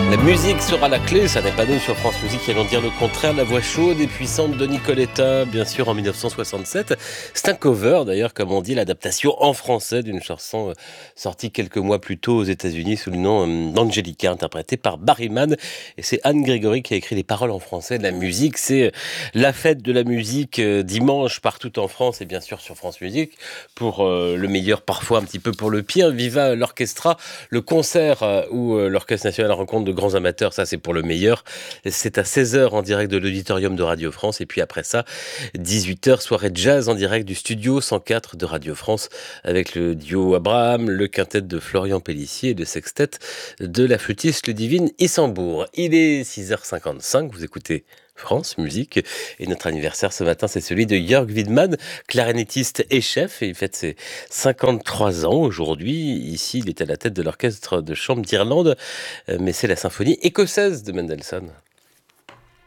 La musique sera la clé, ça n'est pas nous sur France Musique qui allons dire le contraire. La voix chaude et puissante de Nicoletta, bien sûr en 1967. C'est un cover d'ailleurs, comme on dit, l'adaptation en français d'une chanson sortie quelques mois plus tôt aux États-Unis sous le nom d'Angelica, interprétée par Barry Mann. Et c'est Anne Grégory qui a écrit les paroles en français. La musique, c'est la fête de la musique dimanche partout en France et bien sûr sur France Musique. Pour le meilleur, parfois un petit peu pour le pire. Viva l'Orchestra, le concert où l'Orchestre National rencontre de grands amateurs, ça c'est pour le meilleur. C'est à 16h en direct de l'auditorium de Radio France et puis après ça, 18h, soirée jazz en direct du studio 104 de Radio France avec le duo Abraham, le quintet de Florian Pellissier et le sextet de la flûtiste Ludivine Issambourg. Il est 6h55, vous écoutez France Musique et notre anniversaire ce matin c'est celui de Jörg Widmann, clarinettiste et chef, et il fête ses 53 ans aujourd'hui. Ici il est à la tête de l'orchestre de chambre d'Irlande, mais c'est la symphonie écossaise de Mendelssohn.